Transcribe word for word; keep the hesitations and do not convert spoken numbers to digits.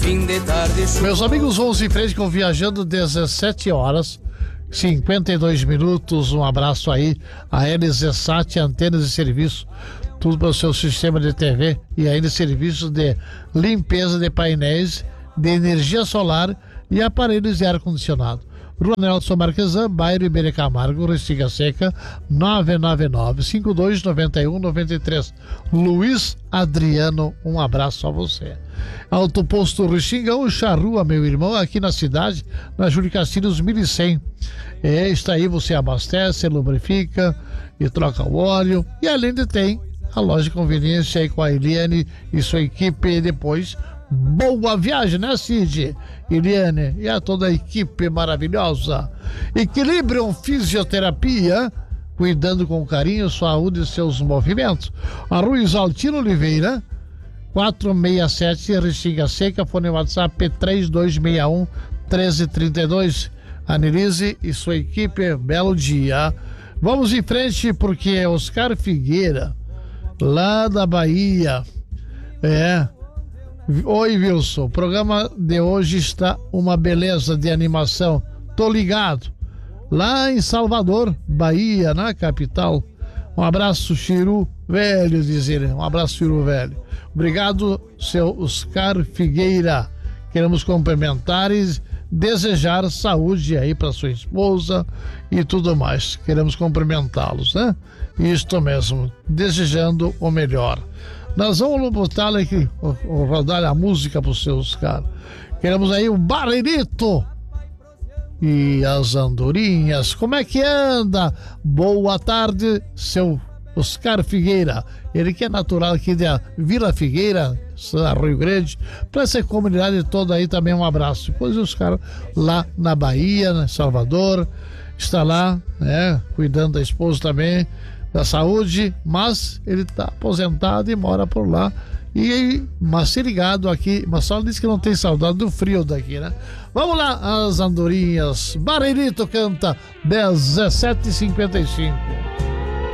fim de tarde chuvosa. Meus amigos, vamos em frente com Viajando, dezessete horas cinquenta e dois minutos. Um abraço aí a L Z Sat, antenas e serviço, tudo para o seu sistema de T V e ainda serviços de limpeza de painéis de energia solar e aparelhos de ar-condicionado. Rua Nelson Marquesan, bairro Iberê Camargo, Restinga Seca, nove nove nove, cinco dois nove um nove três. Luiz Adriano, um abraço a você. Autoposto Restinga, o Charrua, meu irmão, aqui na cidade, na Júlio Castilhos mil e cem. É, está aí, você abastece, lubrifica e troca o óleo. E além de tem a loja de conveniência aí com a Eliane e sua equipe. E depois, boa viagem, né, Cid? Eliane e a toda a equipe maravilhosa. Equilibrium Fisioterapia, cuidando com carinho, saúde e seus movimentos. A Ruiz Altino Oliveira, quatrocentos e sessenta e sete, Restinga Seca, fone WhatsApp três dois seis um, um três três dois. Anelise e sua equipe, belo dia. Vamos em frente porque Oscar Figueira, lá da Bahia, é... Oi, Wilson, o programa de hoje está uma beleza de animação, tô ligado, lá em Salvador, Bahia, na capital. Um abraço, Chiru Velho, diz ele, um abraço, Chiru Velho. Obrigado, seu Oscar Figueira. Queremos cumprimentar e desejar saúde aí para sua esposa e tudo mais. Queremos cumprimentá-los, né? Isto mesmo, desejando o melhor. Nós vamos botar aqui, rodar a música para os seus caras. Queremos aí o Barreirito e as andorinhas. Como é que anda? Boa tarde, seu Oscar Figueira. Ele que é natural aqui da Vila Figueira, Rio Grande. Para essa comunidade toda aí também um abraço. Depois os caras lá na Bahia, em Salvador, está lá, né, cuidando da esposa também, da saúde, mas ele está aposentado e mora por lá. E mas se ligado aqui, mas só disse que não tem saudade do frio daqui, né? Vamos lá, as andorinhas. Barreirito canta dezessete e cinquenta e cinco.